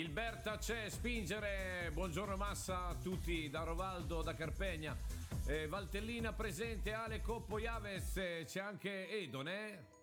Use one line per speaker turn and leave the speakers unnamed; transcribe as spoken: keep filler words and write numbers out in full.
Gilberta c'è, spingere. Buongiorno Massa a tutti, da Rovaldo, da Carpegna. Eh, Valtellina presente, Ale Coppo Iaves, c'è anche Edon, eh?